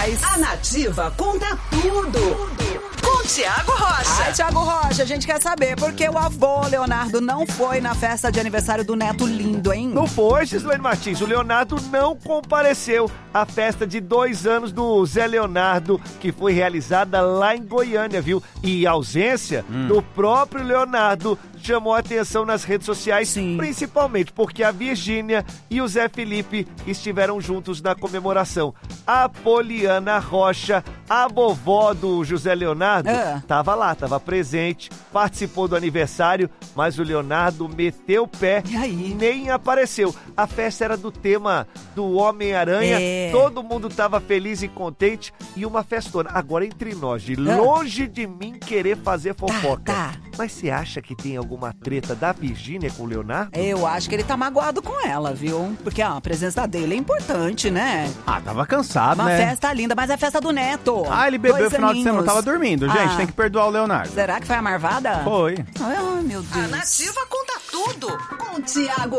mais. A Nativa conta tudo. Com Tiago Rocha. Ai, Tiago Rocha, a gente quer saber por que o avô Leonardo não foi na festa de aniversário do neto lindo, hein? Não foi, Gislaine Martins. O Leonardo não compareceu à festa de 2 anos do Zé Leonardo, que foi realizada lá em Goiânia, viu? E a ausência do próprio Leonardo chamou a atenção nas redes sociais, principalmente porque a Virgínia e o Zé Felipe estiveram juntos na comemoração. A Poliana Rocha, a vovó do José Leonardo, estava lá, estava presente, participou do aniversário, mas o Leonardo meteu o pé e nem apareceu. A festa era do tema do Homem-Aranha, todo mundo estava feliz e contente e uma festona. Agora, entre nós, longe de mim querer fazer fofoca. Mas você acha que tem alguma treta da Virgínia com o Leonardo? Eu acho que ele tá magoado com ela, viu? Porque a presença dele é importante, né? Ah, tava cansado, Uma né? festa linda, mas é a festa do neto. Ah, ele bebeu 2 o final de semana, aninhos. tava dormindo. Gente, tem que perdoar o Leonardo. Será que foi a marvada? Foi. Ai, meu Deus. A Nativa conta tudo. Com Tiago